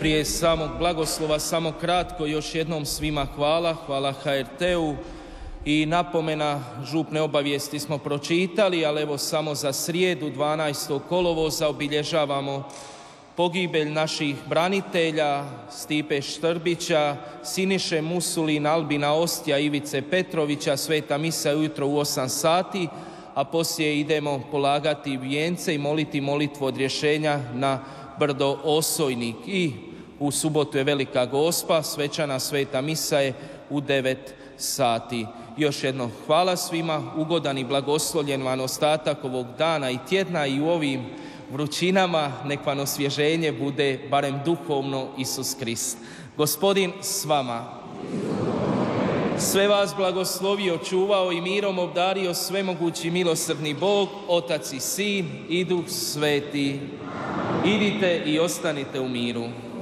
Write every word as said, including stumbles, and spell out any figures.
Prije samog blagoslova, samo kratko, još jednom svima hvala, hvala ha er te-u i napomena, župne obavijesti smo pročitali, ali evo samo za srijedu dvanaestog kolovoza obilježavamo pogibelj naših branitelja Stipe Štrbića, Siniše Musulina, Albina Ostja, Ivice Petrovića. Sveta misa ujutro u osam sati, a poslije idemo polagati vijence i moliti molitvu odrješenja na brdo Osojnik. I u subotu je Velika Gospa, svečana sveta misa je u devet sati. Još jedno hvala svima, ugodan i blagoslovljen vam ostatak ovog dana i tjedna i u ovim vrućinama nek vam osvježenje bude barem duhovno Isus Krist. Gospodin s vama. Sve vas blagoslovio, čuvao i mirom obdario svemogući milosrdni Bog, Otac i Sin i Duh Sveti. Idite i ostanite u miru.